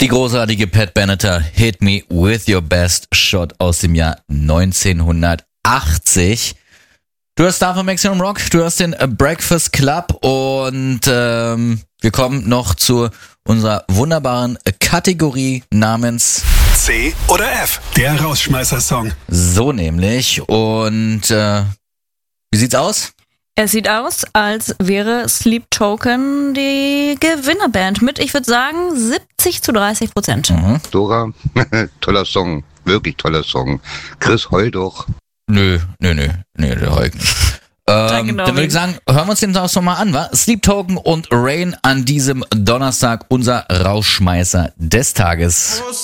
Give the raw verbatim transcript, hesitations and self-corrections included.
Die großartige Pat Benatar, Hit Me With Your Best Shot aus dem Jahr neunzehnhundertachtzig. Du hörst da von Maximum Rock, du hörst den Breakfast Club und ähm, wir kommen noch zu unserer wunderbaren Kategorie namens C oder F, der Rausschmeißer-Song. So nämlich. Und äh, wie sieht's aus? Es sieht aus, als wäre Sleep Token die Gewinnerband mit, ich würde sagen, siebzig zu dreißig Prozent. Mhm. Dora, toller Song, wirklich toller Song. Chris, heul doch. Nö, nö, nö, nö, der heult nicht. Ähm, genau dann würde ich sagen, hören wir uns den Song mal an, wa? Sleep Token und Rain an diesem Donnerstag, unser Rausschmeißer des Tages.